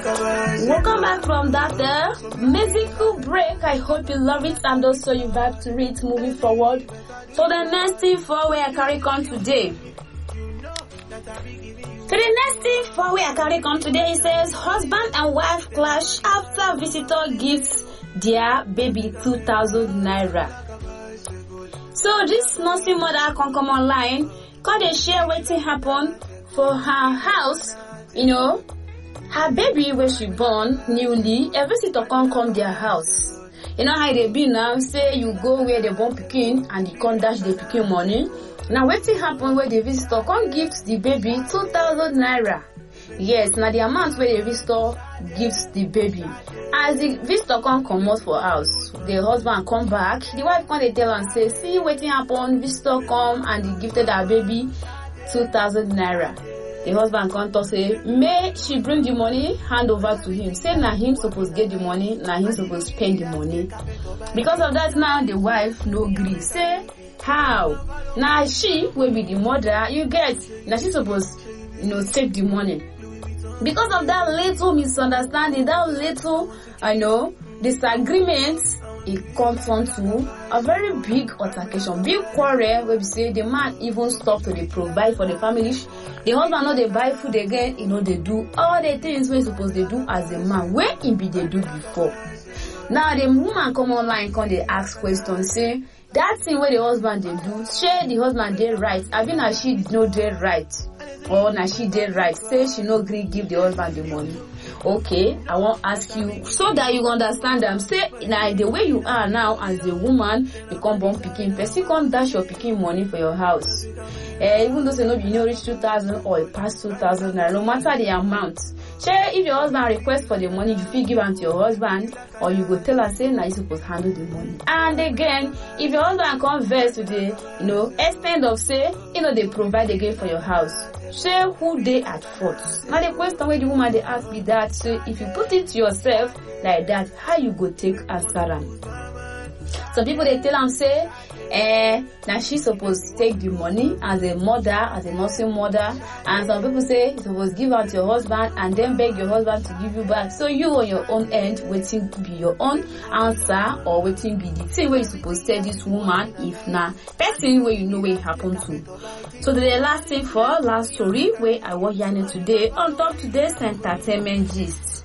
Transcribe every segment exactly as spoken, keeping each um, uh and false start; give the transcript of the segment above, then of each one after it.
Welcome back from that uh, musical break. I hope you love it and also you vibe to it moving forward. So the next thing for where I carry on today. So the next thing for where I carry on today, it says husband and wife clash after visitor gives their baby two thousand naira. So this nursing mother can come online, can they share what happened for her house, you know. Her baby when she born newly, a visitor can't come their house. You know how they be now, say you go where they born pikin and you can't dash the pikin money. Now what happen where the visitor can't give the baby two thousand naira. Yes, now the amount where the visitor gives the baby. As the visitor can't come out for house, the husband come back, the wife can't tell and say, see what happen, visitor come and he gifted her baby two thousand naira. The husband can't talk, say, may she bring the money, hand over to him. Say, now him supposed get the money, now him supposed spend the money. Because of that, now the wife no agree. Say, how? Now she will be the mother, you get, now she supposed, you know, take the money. Because of that little misunderstanding, that little, I know, disagreement, it comes on to a very big altercation, big quarrel where we say the man even stop to they provide for the family. The husband know they buy food again, you know they do all the things we're supposed to do as a man. Where it be they do before. Now the woman come online, come they ask questions, say that thing where the husband they do, share the husband they right. I mean now she know they right. Or now she did right. Say she no agree give the husband the money. Okay, I want to ask you so that you understand them. Say now the way you are now as a woman, you come born picking, person come dash your picking money for your house. Uh, even though say no you know reach two thousand or past two thousand, no matter the amount. Share if your husband request for the money, you feel give am to your husband, or you go tell her say now you supposed handle the money. And again, if your husband come verse with the you know extent of say you know they provide again for your house. Say who they at fault. Now the question where the woman they ask me that, so if you put it to yourself like that, how you go take answer am? Some people they tell them say, eh, now she supposed to take the money as a mother, as a nursing mother, and some people say you supposed to give out to your husband and then beg your husband to give you back. So you on your own end waiting be your own answer or waiting be the thing where you supposed to tell this woman if na person where you know where it happened to. So the last thing for last story where I was hearing today on top today's entertainment gist.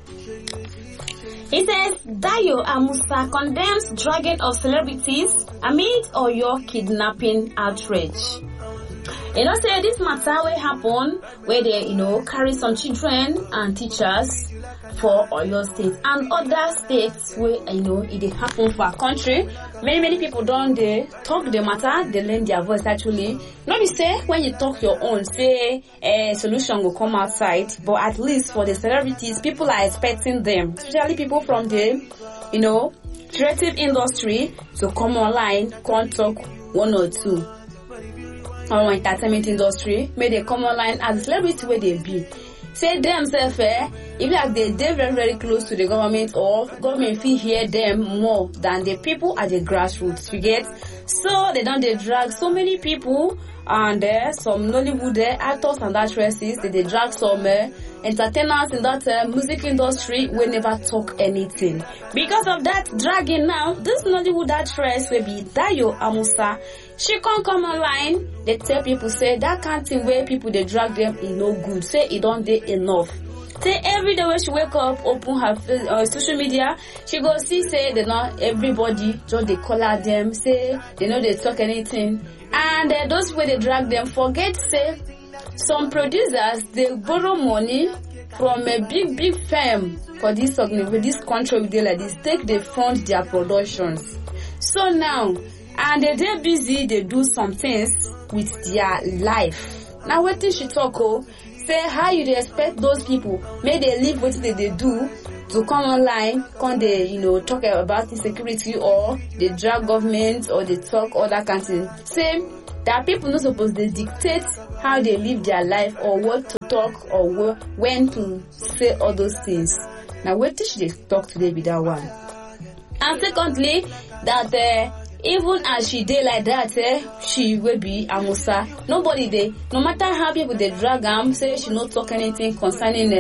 It says Dayo Amusa condemns dragging of celebrities amid Oyo kidnapping outrage. You know, say this matter will happen where they, you know, carry some children and teachers for Oyo State and other states where, you know, it happen for our country. Many, many people don't they talk the matter, they lend their voice actually. Not be say when you talk your own, say a solution will come outside, but at least for the celebrities, people are expecting them, especially people from the, you know, creative industry to come online, come talk one or two. Or entertainment industry, may they come online as celebrity where they be. Say themselves, eh, if like they they very very close to the government or government feel hear them more than the people at the grassroots. You get, so they don't they drag so many people and uh, some Nollywood uh, actors and actresses. They, they drag some uh, entertainers in that uh, music industry. We never talk anything because of that dragging. Now this Nollywood actress will be Dayo Amusa. She can't come online. They tell people say that can't thing where people they drag them is no good. Say it don't do enough. Say every day when she wake up, open her uh, social media, she go see say they not everybody just they call her them. Say they know they talk anything, and uh, those where they drag them forget say some producers they borrow money from a big big firm for this for this country with like this. Take they fund their productions. So now. And they they busy, they do some things with their life. Now what did she talk oh? Say how you they expect those people, may they live what they, they do to come online, can they, you know, talk about insecurity or they drag government or they talk all that kind of thing. Say that people not supposed to dictate how they live their life or what to talk or when to say all those things. Now what did she talk today with that one? And secondly, that uh, even as she did like that, eh, she will be Amusa. Nobody they, no matter how people they drag am, say she not talk anything concerning uh,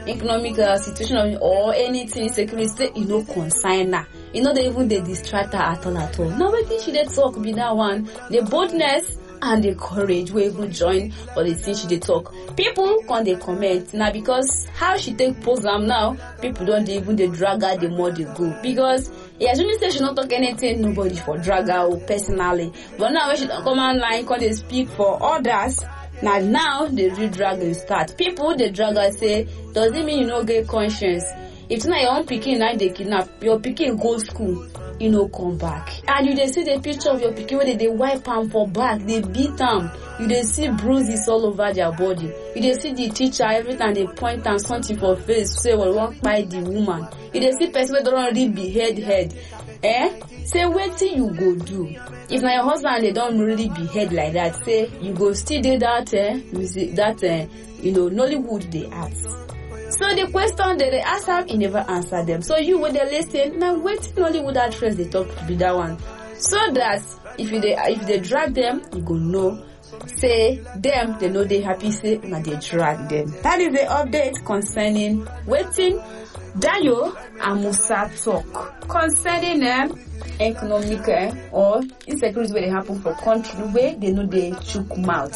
economic uh, situation or anything insecurity, say you know concern her. You know they even they distract her at all at all. Now wetin she dey talk be that one, the boldness and the courage wey even join for the thing she dey talk. People come dey comment na because how she take pose am now, people don dey even dey drag her the more they go, because e assuming say she no talk anything, nobody for drag her o personally. But now when she don come online come dey speak for others, na now the real dragging start. People dey drag her say, does it mean you no get conscience? If na your own pikin na dey kidnap, your pikin go school, you no come back, and you dey see the picture of your pikin wey dey dey wipe am for back, dey beat am, you dey see bruises all over their body, you dey see the teacher every time dey point am something for face say well wan kpai the woman, you dey see person wey don already behead head. Eh say wetin you go do if na your husband dey don really behead like that? Say you go still dey that eh music that eh you know Nollywood dey act. So the question that they ask am, he never answer them. So you when they listen, now wetin Nollywood actress they talk to be that one, so that if you they if they drag them, you go know say them they know they happy say na they drag them. That is the update concerning wetin Dayo and Musa talk concerning them economic eh, or insecurity where they happen for country where they know they chook mouth.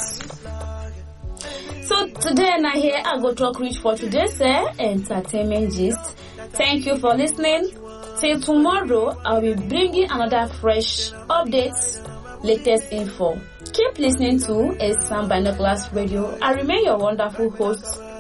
So today na here I go talk reach for today's eh, entertainment gist. Thank you for listening. Till tomorrow, I'll be bringing another fresh updates, latest info. Keep listening to Esan Binoculars Radio. I remain your wonderful host,